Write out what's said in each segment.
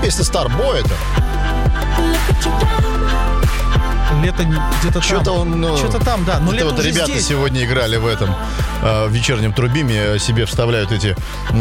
песня Starboy это. Лето где-то там. Что-то там, да. Но лето вот уже ребята здесь. сегодня играли в этом в вечернем Трубиме, себе вставляют эти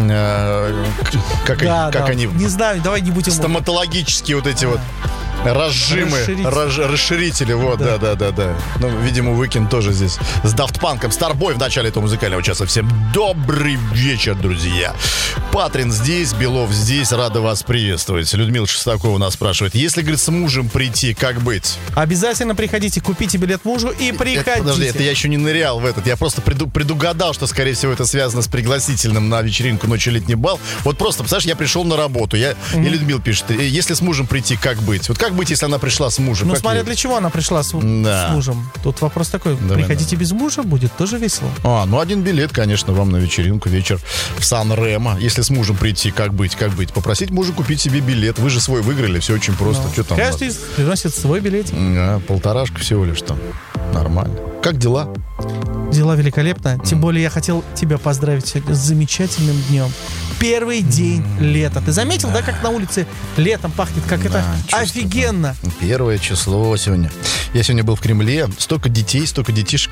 как они. Не знаю, давай не будем. Стоматологические вот эти вот разжимы, расширители, вот, да. Ну, видимо, Уикенд тоже здесь с Daft Punk'ом. Starboy в начале этого музыкального часа. Всем добрый вечер, друзья. Патрин здесь, Белов здесь, рада вас приветствовать. Людмила Шестакова нас спрашивает, если, говорит, с мужем прийти, как быть? Обязательно приходите, купите билет мужу и приходите. Подожди, это я еще не нырял в этот. Я просто предугадал, что, скорее всего, это связано с пригласительным на вечеринку «Ночью летний бал». Вот просто, представляешь, я пришел на работу. И Людмила пишет, если с мужем прийти, как быть? Вот как быть, если она пришла с мужем? Ну, смотря для чего она пришла с мужем. Тут вопрос такой, приходите без мужа, будет тоже весело. Ну, один билет, конечно, вам на вечеринку, вечер в Сан-Ремо. Если с мужем прийти, как быть? Попросить мужа купить себе билет. Вы же свой выиграли, все очень просто. Что там? Каждый приносит свой билетик. Полторашка всего лишь там. Нормально. Как дела? Дела великолепно. Тем более я хотел тебя поздравить сегодня с замечательным днем. Первый день лета. Ты заметил, да, как на улице летом пахнет? Как это офигенно. 1 число сегодня. Я сегодня был в Кремле. Столько детей, столько детишек.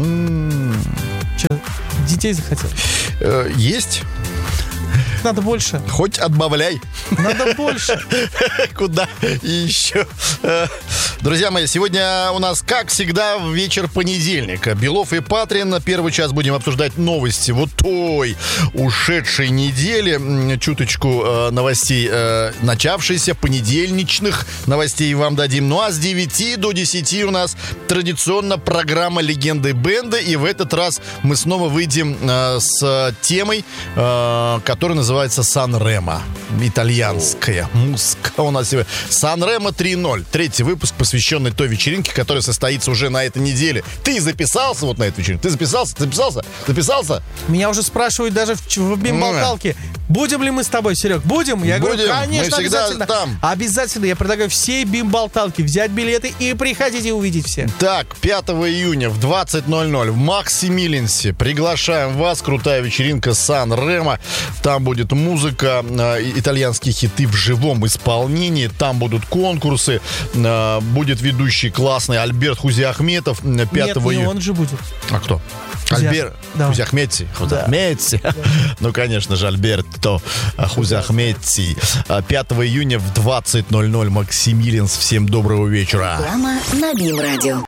Че, детей захотел? Есть. Надо больше. Хоть отбавляй. Надо больше. Куда еще? Друзья мои, сегодня у нас, как всегда, вечер понедельника. Белов и Патрин. Первый час будем обсуждать новости вот той ушедшей недели. Чуточку новостей начавшейся, понедельничных новостей вам дадим. Ну а с 9 до 10 у нас традиционно программа «Легенды бенда». И в этот раз мы снова выйдем с темой, которая называется «Сан-Ремо». Итальянская музыка у нас сегодня. «Сан-Ремо 3.0». Третий выпуск, посвященный той вечеринке, которая состоится уже на этой неделе. Ты записался вот на эту вечеринку? Ты записался? Меня уже спрашивают даже в бимболталке. Будем ли мы с тобой, Серег? Будем? Я говорю, конечно, мы всегда обязательно. там. Обязательно. Я предлагаю всей бимболталке взять билеты и приходите увидеть все. Так, 5 июня в 20:00 в Максимилиансе приглашаем вас. Крутая вечеринка Сан-Ремо. Там будет музыка, итальянские хиты в живом исполнении. Там будут конкурсы. Будет ведущий классный Альберт Хузиахметов. 5 июня. Не он же будет. А кто? Альберт Хузиахметти. Да. Ну, конечно же, Альберто Хузиахметти. 5 июня в 20:00 Максимилианс. Всем доброго вечера. Реклама на БИМ-радио.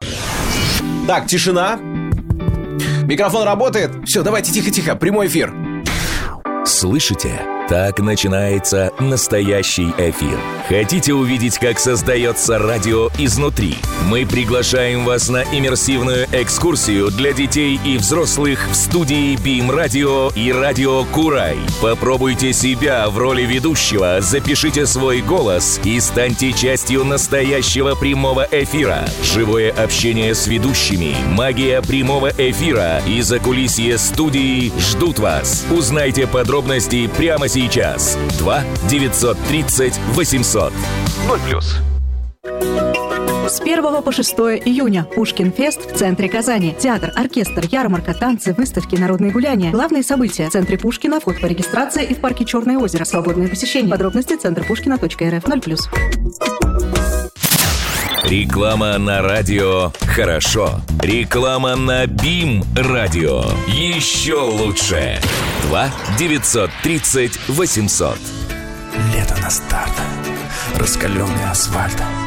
Так, тишина. Микрофон работает. Все, давайте тихо-тихо, прямой эфир. Слышите? Так начинается настоящий эфир. Хотите увидеть, как создается радио изнутри? Мы приглашаем вас на иммерсивную экскурсию для детей и взрослых в студии БИМ-радио и радио Курай. Попробуйте себя в роли ведущего, запишите свой голос и станьте частью настоящего прямого эфира. Живое общение с ведущими, магия прямого эфира и закулисье студии ждут вас. Узнайте подробности прямо сейчас. 2-930-800. 0+. С 1 по 6 июня Пушкин-фест в центре Казани. Театр, оркестр, ярмарка, танцы, выставки, народные гуляния. Главные события в центре Пушкина. Вход по регистрации и в парке Черное озеро. Свободное посещение. Подробности центрпушкина.рф. 0+. Реклама на радио «Хорошо». Реклама на БИМ-радио. Еще лучше. 2-930-800. Лето на старт. Раскаленный асфальт.